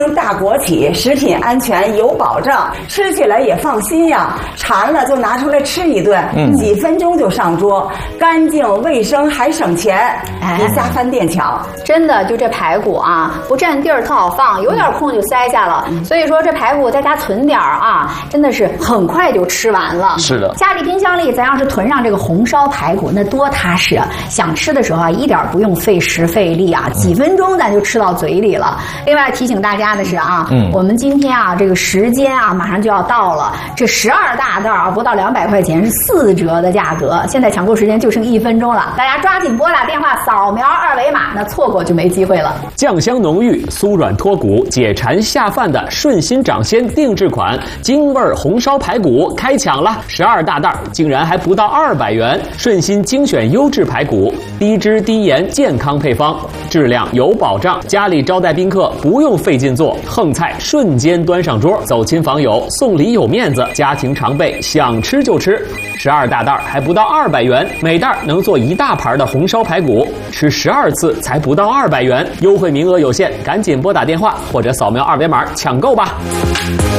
大国企，食品安全有保障，吃起来也放心呀。馋了就拿出来吃一顿，几分钟就上桌，干净卫生还省钱，比下饭店强。 真的，就这排骨啊，不占地儿特好放，有点空就塞下了。所以说这排骨在家囤点儿啊，真的是很快就吃完了。 是的， 家里冰箱里咱要是囤上这个红烧排骨，那多踏实啊！想吃的时候啊，一点不用费时费力啊，几分钟咱就吃到嘴里了。另外提醒大家的是啊，我们今天啊这个时间啊马上就要到了，这12大袋啊不到200块钱是4折的价格，现在抢购时间就剩1分钟了，大家抓紧拨打电话扫描2维码，那错过就没机会了。 酱香浓郁、酥软脱骨、解馋下饭的顺心掌鲜定制款京味红烧排骨开抢了，12大袋竟然还不到200元。顺心精选优质排骨，低脂低盐健康配方，质量有保障，家里招待宾客不用费劲做，横菜瞬间端上桌，走亲访友送礼有面子，家庭常备想吃就吃。12大袋还不到200元，每袋能做1大盘的红烧排骨，吃12次才不到200元，优惠名额有限，赶紧拨打电话或者扫描2维码抢购吧。